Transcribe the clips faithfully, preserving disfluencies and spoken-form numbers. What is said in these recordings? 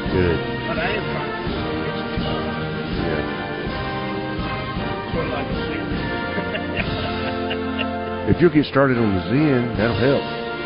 Good. But I am trying to get some fun. Yeah. Sort of like a secret. If you'll get started on the Zen, that'll help.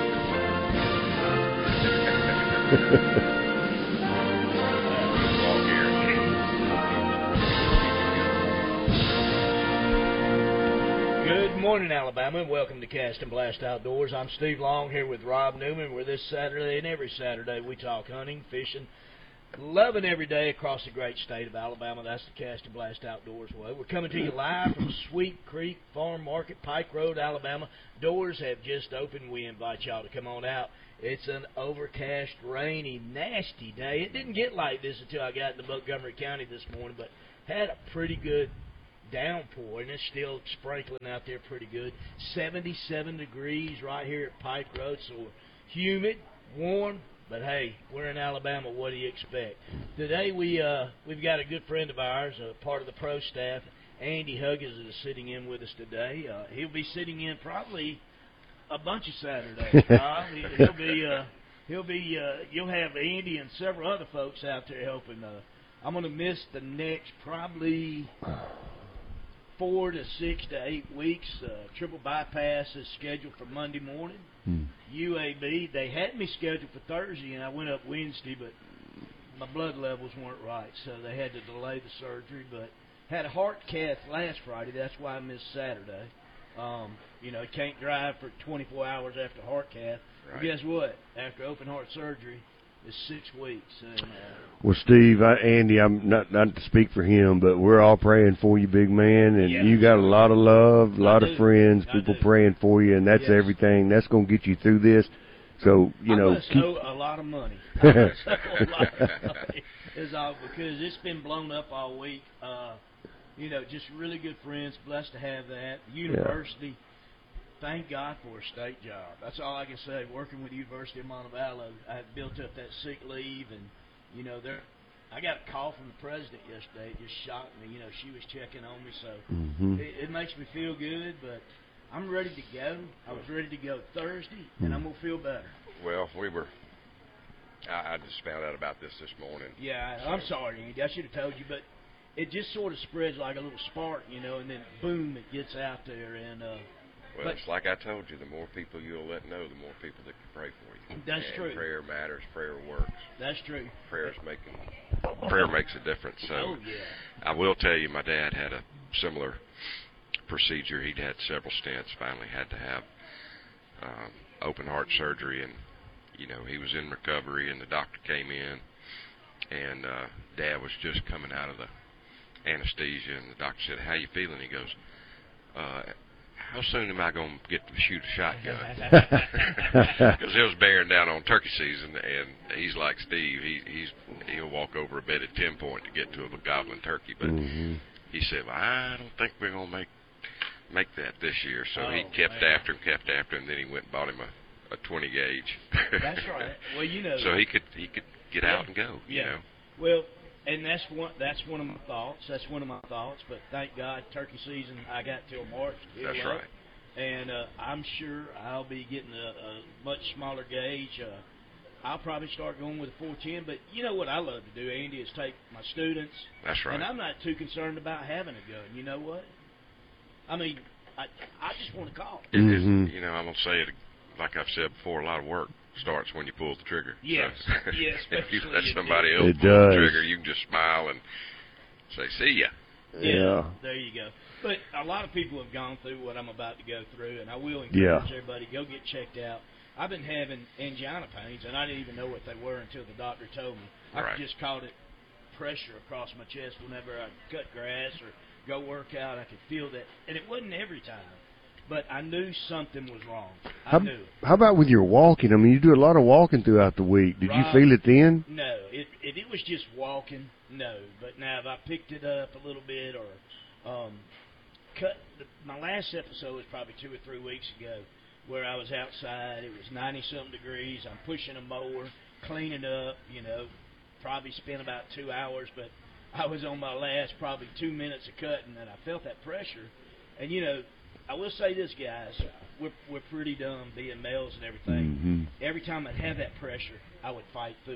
Good morning, Alabama, and welcome to Cast and Blast Outdoors. I'm Steve Long here with Rob Newman, where this Saturday and every Saturday we talk hunting, fishing, loving every day across the great state of Alabama. That's the Cast and Blast Outdoors way. We're coming to you live from Sweet Creek Farm Market, Pike Road, Alabama. Doors have just opened. We invite y'all to come on out. It's an overcast, rainy, nasty day. It didn't get like this until I got to Montgomery County this morning, but had a pretty good downpour, and it's still sprinkling out there pretty good. seventy-seven degrees right here at Pike Road, so humid, warm, but hey, we're in Alabama. What do you expect? Today we uh, we've got a good friend of ours, a part of the pro staff, Andy Huggins, is sitting in with us today. Uh, he'll be sitting in probably a bunch of Saturdays. Rob. He'll be uh, he'll be uh, you'll have Andy and several other folks out there helping. Uh, I'm going to miss the next probably four to six to eight weeks. Uh, triple bypass is scheduled for Monday morning. Hmm. U A B, they had me scheduled for Thursday, and I went up Wednesday, but my blood levels weren't right, so they had to delay the surgery. But had a heart cath last Friday. That's why I missed Saturday. Um, you know, can't drive for twenty-four hours after heart cath. Right. But guess what? After open heart surgery, it's six weeks. And, uh, well, Steve, I, Andy, I'm not not to speak for him, but we're all praying for you, big man, and yeah, you got a lot of love, a lot I of friends, I people do. praying for you, and that's yes. everything. That's going to get you through this. So, you I know, must keep... owe a lot of money. I must owe a lot of money. Is all because it's been blown up all week. Uh, you know, just really good friends. Blessed to have that. University. Yeah. Thank God for a state job. That's all I can say. Working with the University of Montevallo, I had built up that sick leave, and you know, there. I got a call from the president yesterday. It just shocked me. You know, she was checking on me, so mm-hmm. it, it makes me feel good. But I'm ready to go. I was ready to go Thursday, and mm. I'm gonna feel better. Well, we were. I, I just found out about this this morning. Yeah, so. I'm sorry, Andy. I should have told you, but it just sort of spreads like a little spark, you know, and then boom, it gets out there, and. uh Well, but, it's like I told you, the more people you'll let know, the more people that can pray for you. That's and true. Prayer matters. Prayer works. That's true. Prayer's making, prayer makes a difference. So oh, yeah. I will tell you, my dad had a similar procedure. He'd had several stents, finally had to have um, open heart surgery, and, you know, he was in recovery, and the doctor came in, and uh, Dad was just coming out of the anesthesia, and the doctor said, "How you feeling?" He goes, uh, how soon am I going to get to shoot a shotgun? Because he was bearing down on turkey season, and he's like Steve. He, he's he'll walk over a bed at ten point to get to a goblin turkey. But mm-hmm. he said, well, I don't think we're going to make make that this year. So oh, he kept man. after him, kept after him. Then he went and bought him a, a twenty gauge. That's right. Well, you know. So he could he could get yeah. out and go. Yeah. You know. Well. And that's one. That's one of my thoughts. That's one of my thoughts. But thank God, turkey season. I got till March. That's up, right. And uh, I'm sure I'll be getting a, a much smaller gauge. Uh, I'll probably start going with a four ten. But you know what I love to do, Andy, is take my students. That's right. And I'm not too concerned about having a gun. You know what? I mean, I I just want to call. It mm-hmm. is, you know, I'm gonna say it like I've said before. A lot of work starts when you pull the trigger. Yes, so, yes. If you let somebody else it pull does. the trigger, you can just smile and say, "See ya." Yeah, yeah, there you go. But a lot of people have gone through what I'm about to go through, and I will encourage yeah. everybody, go get checked out. I've been having angina pains, and I didn't even know what they were until the doctor told me. I right. just called it pressure across my chest whenever I cut grass or go work out. I could feel that, and it wasn't every time. But I knew something was wrong. I how, knew. How about with your walking? I mean, you do a lot of walking throughout the week. Did Rob, you feel it then? No. It, if it was just walking, no. But now if I picked it up a little bit or um, cut the, my last episode was probably two or three weeks ago where I was outside. It was ninety-something degrees. I'm pushing a mower, cleaning up, you know, probably spent about two hours. But I was on my last probably two minutes of cutting, and I felt that pressure. And, you know, I will say this, guys, we're, we're pretty dumb being males and everything. Mm-hmm. Every time I'd have that pressure, I would fight through it.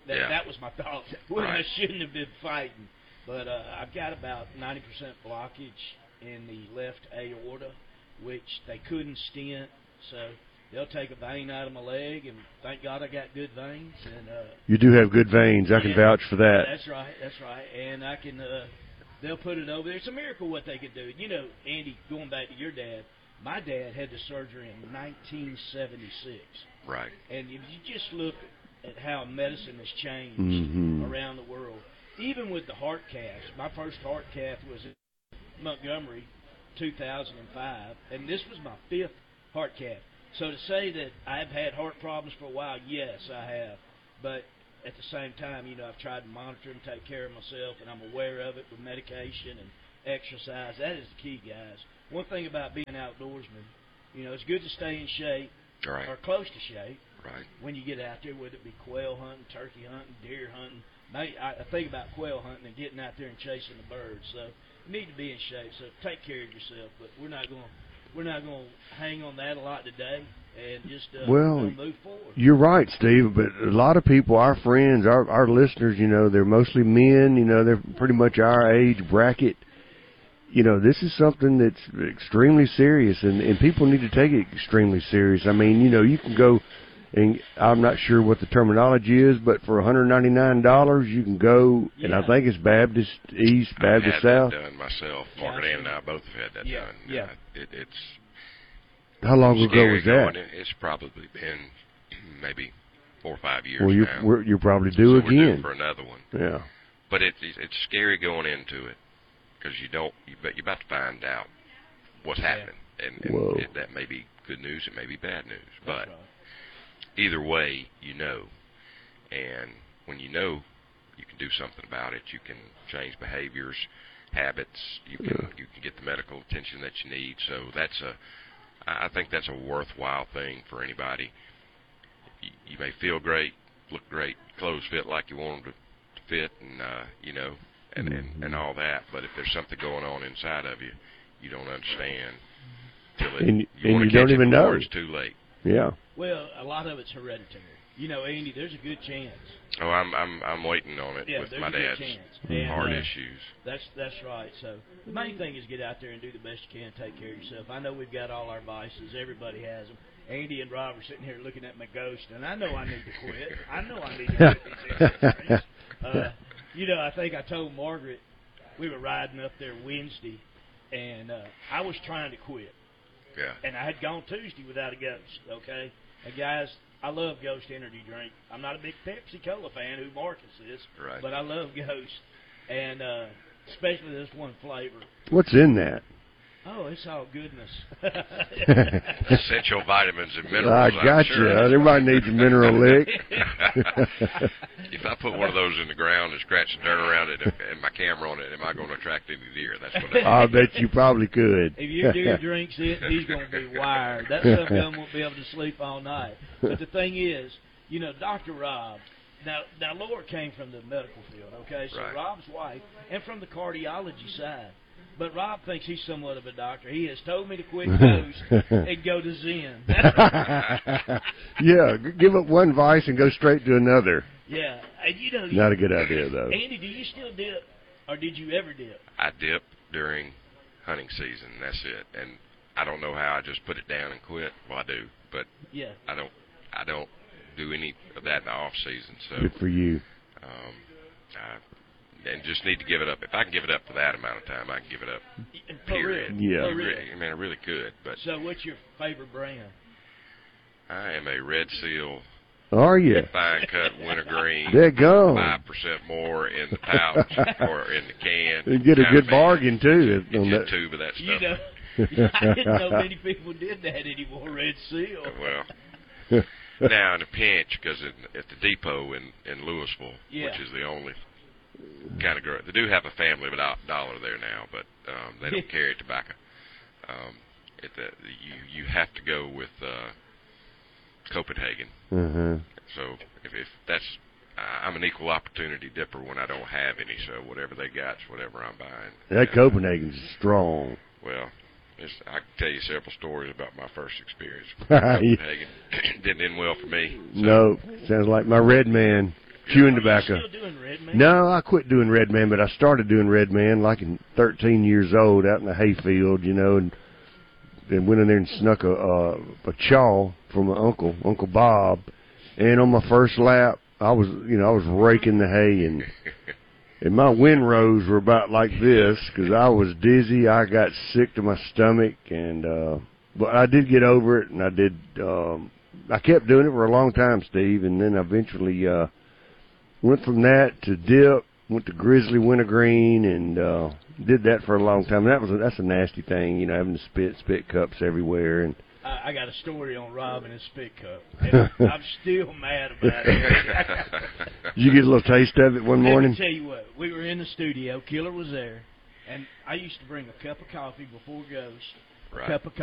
That, yeah. that was my thought. When Right. I shouldn't have been fighting. But uh, I've got about ninety percent blockage in the left aorta, which they couldn't stent. So they'll take a vein out of my leg, and thank God I got good veins. And uh, You do have good veins. I can yeah, vouch for that. That's right. That's right. And I can. Uh, they'll put it over there. It's a miracle what they could do. You know, Andy, going back to your dad, my dad had the surgery in nineteen seventy-six. Right. And if you just look at how medicine has changed Mm-hmm. around the world, even with the heart cath, my first heart cath was in Montgomery, two thousand five, and this was my fifth heart cath. So to say that I've had heart problems for a while, yes, I have. But at the same time, you know, I've tried to monitor and take care of myself, and I'm aware of it with medication and exercise. That is the key, guys. One thing about being an outdoorsman, you know, it's good to stay in shape Right. or close to shape Right. when you get out there, whether it be quail hunting, turkey hunting, deer hunting. Now, I I think about quail hunting and getting out there and chasing the birds. So you need to be in shape. So take care of yourself. But we're not going we're not going to hang on that a lot today, and just uh, Well, we'll move forward. You're right, Steve, but a lot of people, our friends, our our listeners, you know, they're mostly men, you know, they're pretty much our age bracket. You know, this is something that's extremely serious, and, and people need to take it extremely serious. I mean, you know, you can go, and I'm not sure what the terminology is, but for one hundred ninety-nine dollars, you can go, and I Yeah. think it's Baptist East, I've Baptist had South. that done myself. Margaret Gotcha. Ann and I both have had that Yeah, done. yeah. Uh, it, it's How long ago scary was that? going. It- It's probably been maybe four or five years Well, you now. we're, you're probably due so we're due again. for another one. Yeah. But it, it's it's scary going into it because you don't. You bet you're about to find out what's Yeah. happening, and, and Whoa. it, that may be good news. It may be bad news. That's But right. either way, you know. And when you know, you can do something about it. You can change behaviors, habits. You can Yeah. you can get the medical attention that you need. So that's a. I think that's a worthwhile thing for anybody. You, you may feel great, look great, clothes fit like you want them to fit, and uh, you know, and, and and all that. But if there's something going on inside of you, you don't understand till it. And- you and wanna you don't catch it even before know. it's too late. Yeah. Well, a lot of it's hereditary. You know, Andy, there's a good chance. Oh, I'm I'm I'm waiting on it Yeah, with there's my a good dad's chance. And, heart uh, issues. That's that's right. So the main thing is get out there and do the best you can. Take care of yourself. I know we've got all our vices. Everybody has them. Andy and Rob are sitting here looking at my ghost, and I know I need to quit. I know I need to quit these exercises. Uh, you know, I think I told Margaret we were riding up there Wednesday, and uh, I was trying to quit, Yeah. and I had gone Tuesday without a ghost. Okay, and guys, I love Ghost Energy drink. I'm not a big Pepsi Cola fan, who Marcus is, Right. but I love Ghost, and uh, especially this one flavor. What's in that? Oh, it's all goodness. Essential vitamins and minerals. I I'm got sure. you. Everybody needs a mineral lick. If I put one of those in the ground and scratch the dirt around it and my camera on it, am I going to attract any deer? That's what I I bet you probably could. If your deer drinks it, he's going to be wired. That some gun won't be able to sleep all night. But the thing is, you know, Doctor Rob, now, now Laura came from the medical field, okay? So Right. Rob's wife, and from the cardiology side. But Rob thinks he's somewhat of a doctor. He has told me to quit Ghost and go to Zen. Yeah, g- give up one vice and go straight to another. Yeah. And you know, Not a good idea, though. Andy, do you still dip, or did you ever dip? I dip during hunting season. That's it. And I don't know how I just put it down and quit. Well, I do, but Yeah. I don't. I don't do any of that in the off season. So, Good for you. um, I and just need to give it up. If I can give it up for that amount of time, I can give it up. For Period. real. Yeah. For I, real. really, I mean, I really could. But So what's your favorite brand? I am a Red Seal Are you? fine cut wintergreen. There go. Five percent more in the pouch or in the can. You get a Kind of good fan. bargain, too. Get on you a that. tube of that You stuff. know, I didn't know many people did that anymore. Red Seal. Well, now in a pinch, because at the depot in in Louisville, Yeah. which is the only kind of grow, they do have a family of a dollar there now, but um, they don't carry tobacco. Um, at the, you you have to go with uh, Copenhagen. Uh-huh. So if, if that's uh, I'm an equal opportunity dipper when I don't have any, so whatever they got's whatever I'm buying. That And, Copenhagen's strong. Well, it's, I can tell you several stories about my first experience with Copenhagen. Didn't end well for me. So. No, sounds like my red man. chewing Are tobacco. you still doing Red Man? No, I quit doing Red Man, but I started doing Red Man like in thirteen years old out in the hayfield, you know, and then went in there and snuck a uh, a chaw from my uncle, Uncle Bob, and on my first lap, I was, you know, I was raking the hay, and and my windrows were about like this because I was dizzy. I got sick to my stomach, and uh, but I did get over it, and I did. Um, I kept doing it for a long time, Steve, and then eventually uh, went from that to dip, went to grizzly wintergreen, and uh, did that for a long time. That was a, that's a nasty thing, you know, having to spit spit cups everywhere. And I, I got a story on Rob and his spit cup. And I'm still mad about it. Did you get a little taste of it one morning? Let me tell you what, we were in the studio, Killer was there, and I used to bring a cup of coffee before Ghost, Right. a cup of